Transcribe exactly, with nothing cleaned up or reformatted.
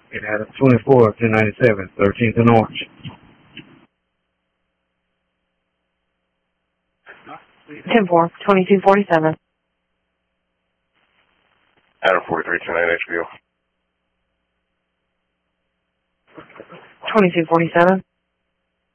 It had a twenty-four, ten ninety-seven, thirteenth and Orange. ten four, twenty-two forty-seven. Adam forty-three, ten nine H B O. twenty-two forty-seven.